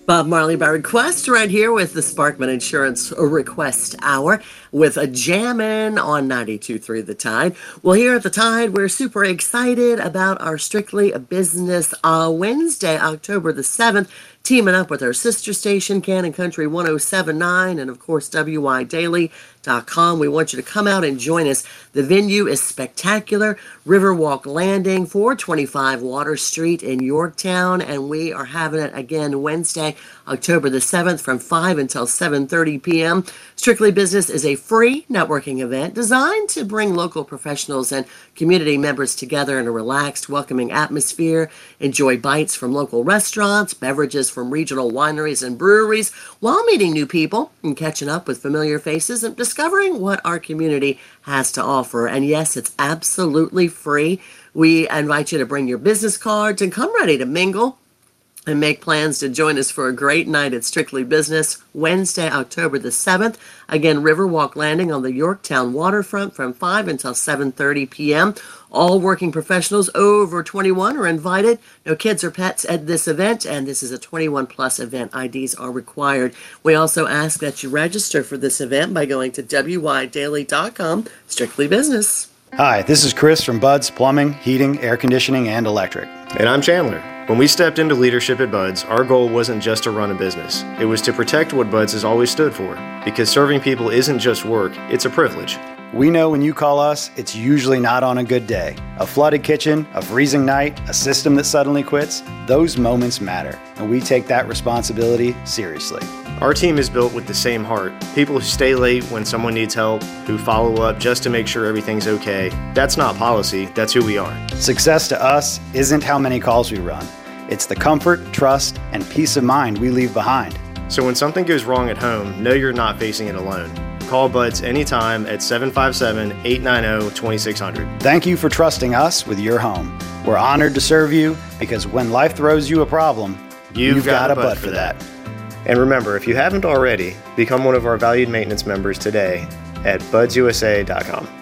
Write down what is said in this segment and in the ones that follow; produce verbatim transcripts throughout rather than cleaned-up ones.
Bob Marley by request right here with the Sparkman Insurance Request Hour with a jammin' on ninety-two point three The Tide. Well, here at The Tide, we're super excited about our Strictly Business uh, Wednesday, October the seventh, teaming up with our sister station, Cannon Country one oh seven point nine, and of course, W Y Daily dot com. We want you to come out and join us. The venue is spectacular. Riverwalk Landing, four twenty-five Water Street in Yorktown, and we are having it again Wednesday, October the seventh from five until seven thirty p.m. Strictly Business is a free networking event designed to bring local professionals and community members together in a relaxed, welcoming atmosphere. Enjoy bites from local restaurants, beverages from regional wineries and breweries, while meeting new people and catching up with familiar faces and discovering what our community has to offer. And yes, it's absolutely free. We invite you to bring your business cards and come ready to mingle and make plans to join us for a great night at Strictly Business, Wednesday, October the seventh. Again, Riverwalk Landing on the Yorktown waterfront from five until seven thirty p.m. All working professionals over twenty-one are invited. No kids or pets at this event, and this is a twenty-one plus event. I Ds are required. We also ask that you register for this event by going to W Y Daily dot com, Strictly Business. Hi, this is Chris from Bud's Plumbing, Heating, Air Conditioning, and Electric. And I'm Chandler. When we stepped into leadership at Bud's, our goal wasn't just to run a business. It was to protect what Bud's has always stood for. Because serving people isn't just work, it's a privilege. We know when you call us, it's usually not on a good day. A flooded kitchen, a freezing night, a system that suddenly quits, those moments matter, and we take that responsibility seriously. Our team is built with the same heart. People who stay late when someone needs help, who follow up just to make sure everything's okay. That's not policy, that's who we are. Success to us isn't how many calls we run. It's the comfort, trust, and peace of mind we leave behind. So when something goes wrong at home, know you're not facing it alone. Call Bud's anytime at seven five seven, eight nine zero, two six zero zero. Thank you for trusting us with your home. We're honored to serve you because when life throws you a problem, you've, you've got, got a Bud for that. that. And remember, if you haven't already, become one of our valued maintenance members today at buds u s a dot com.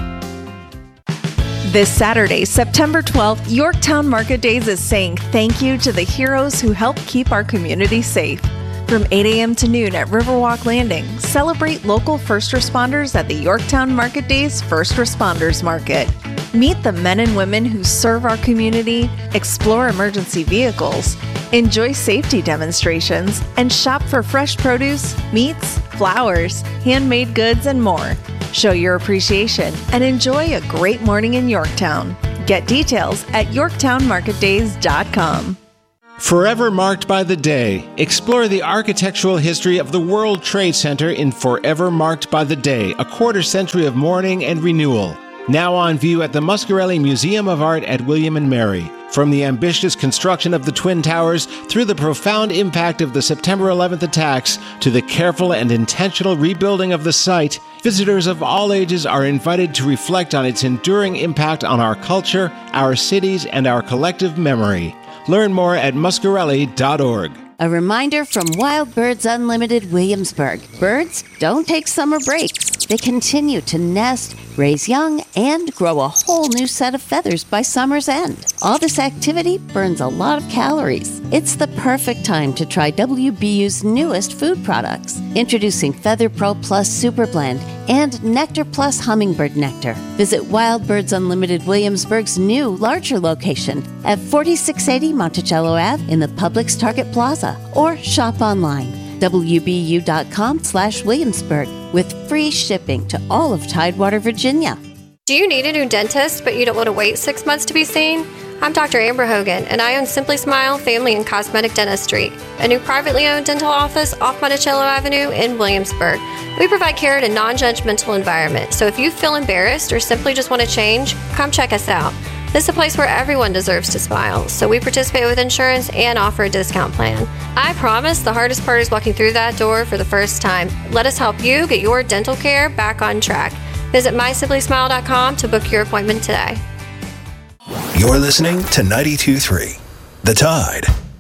This Saturday, September twelfth, Yorktown Market Days is saying thank you to the heroes who help keep our community safe. From eight a.m. to noon at Riverwalk Landing, celebrate local first responders at the Yorktown Market Days First Responders Market. Meet the men and women who serve our community, explore emergency vehicles, enjoy safety demonstrations, and shop for fresh produce, meats, flowers, handmade goods, and more. Show your appreciation and enjoy a great morning in Yorktown. Get details at yorktown market days dot com. Forever Marked by the Day. Explore the architectural history of the World Trade Center in Forever Marked by the Day, a quarter century of mourning and renewal. Now on view at the Muscarelli Museum of Art at William and Mary. From the ambitious construction of the Twin Towers through the profound impact of the September eleventh attacks to the careful and intentional rebuilding of the site, visitors of all ages are invited to reflect on its enduring impact on our culture, our cities, and our collective memory. Learn more at muscarelli dot org. A reminder from Wild Birds Unlimited Williamsburg. Birds don't take summer breaks. They continue to nest, raise young, and grow a whole new set of feathers by summer's end. All this activity burns a lot of calories. It's the perfect time to try W B U's newest food products. Introducing Feather Pro Plus Super Blend and Nectar Plus Hummingbird Nectar. Visit Wild Birds Unlimited Williamsburg's new, larger location at forty-six eighty Monticello Avenue in the Publix Target Plaza, or shop online w b u dot com slash Williamsburg with free shipping to all of Tidewater, Virginia. Do you need a new dentist, but you don't want to wait six months to be seen? I'm Doctor Amber Hogan, and I own Simply Smile Family and Cosmetic Dentistry, a new privately owned dental office off Monticello Avenue in Williamsburg. We provide care in a non-judgmental environment, so if you feel embarrassed or simply just want to change, come check us out. This is a place where everyone deserves to smile, so we participate with insurance and offer a discount plan. I promise the hardest part is walking through that door for the first time. Let us help you get your dental care back on track. Visit my simply smile dot com to book your appointment today. You're listening to ninety-two point three The Tide.